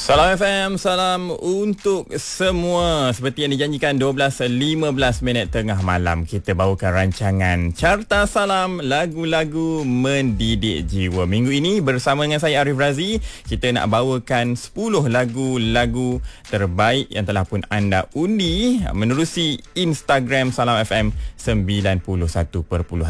Salam FM, salam untuk semua. Seperti yang dijanjikan 12.15 tengah malam, kita bawakan rancangan Carta Salam, lagu-lagu mendidik jiwa. Minggu ini bersama dengan saya Arif Razi, kita nak bawakan 10 lagu-lagu terbaik yang telah pun anda undi menerusi Instagram Salam FM 91.1.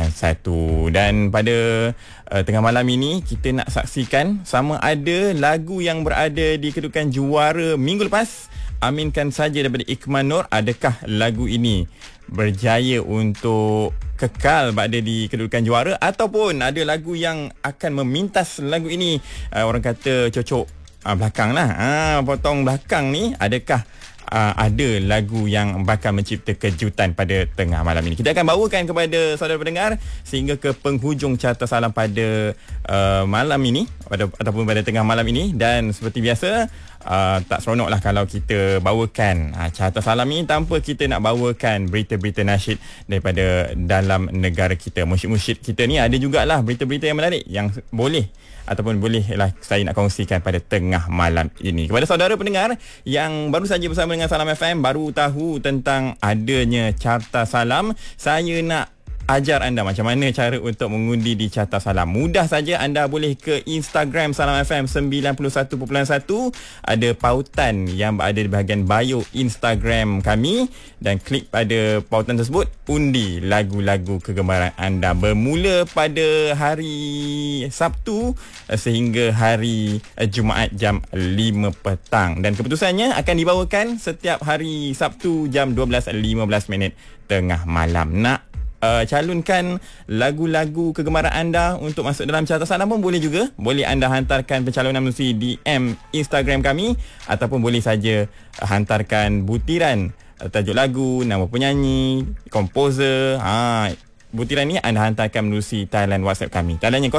Dan pada tengah malam ini kita nak saksikan sama ada lagu yang berada di kedudukan juara minggu lepas, aminkan saja daripada Ikhman Nur, adakah lagu ini berjaya untuk kekal berada di kedudukan juara, ataupun ada lagu yang akan memintas lagu ini, orang kata cocok belakang lah, potong belakang ni, adakah ada lagu yang bakal mencipta kejutan pada tengah malam ini. Kita akan bawakan kepada saudara pendengar sehingga ke penghujung Carta Salam pada malam ini, ataupun pada tengah malam ini. Dan seperti biasa, tak seronok lah kalau kita bawakan Carta Salam ini tanpa kita nak bawakan berita-berita nasyid daripada dalam negara kita. Musyid-musyid kita ni ada jugalah berita-berita yang menarik yang boleh bolehlah saya nak kongsikan pada tengah malam ini. Kepada saudara pendengar yang baru saja bersama dengan Salam FM, baru tahu tentang adanya Carta Salam, saya nak ajar anda macam mana cara untuk mengundi di Carta Salam. Mudah saja, anda boleh ke Instagram Salam FM 91.1. Ada pautan yang berada di bahagian bio Instagram kami, dan klik pada pautan tersebut, undi lagu-lagu kegemaran anda bermula pada hari Sabtu sehingga hari Jumaat jam 5 petang. Dan keputusannya akan dibawakan setiap hari Sabtu jam 12.15 tengah malam. Nak calonkan lagu-lagu kegemaran anda untuk masuk dalam Carta Salam pun boleh juga. Boleh anda hantarkan pencalonan melalui DM Instagram kami, ataupun boleh saja hantarkan butiran tajuk lagu, nama penyanyi, komposer. Butiran ni anda hantarkan melalui talian WhatsApp kami. Taliannya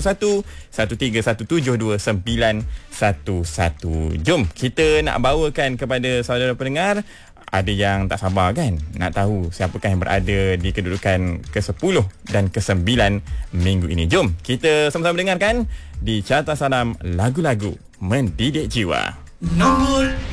0111131721. Jom kita nak bawakan kepada saudara pendengar. Ada yang tak sabar kan nak tahu siapakah yang berada di kedudukan ke-10 dan ke-9 minggu ini. Jom kita sama-sama dengarkan di Carta Salam, lagu-lagu mendidik jiwa. Nombor